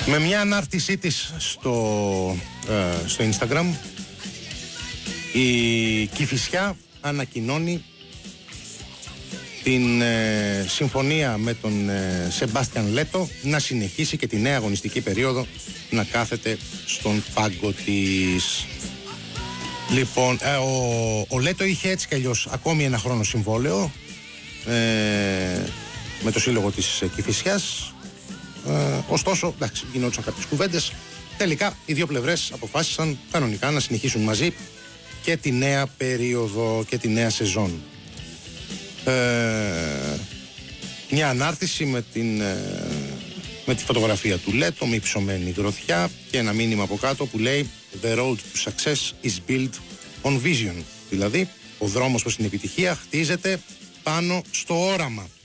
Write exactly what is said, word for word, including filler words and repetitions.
Με μια ανάρτησή της στο, ε, στο Instagram, η Κηφισιά ανακοινώνει την ε, συμφωνία με τον ε, Σεμπάστιαν Λέτο να συνεχίσει και τη νέα αγωνιστική περίοδο να κάθεται στον πάγκο της. Λοιπόν, ε, ο, ο Λέτο είχε έτσι κι αλλιώς ακόμη ένα χρόνο συμβόλαιο ε, με το σύλλογο της ε, Κηφισιάς. Ε, ωστόσο, εντάξει, γινόντουσαν κάποιες κουβέντες. Τελικά οι δύο πλευρές αποφάσισαν κανονικά να συνεχίσουν μαζί και τη νέα περίοδο και τη νέα σεζόν. Ε, μια ανάρτηση με, την, ε, με τη φωτογραφία του Λέτο με υψωμένη γροθιά και ένα μήνυμα από κάτω που λέει The road to success is built on vision. Δηλαδή, ο δρόμος προς την επιτυχία χτίζεται πάνω στο όραμα.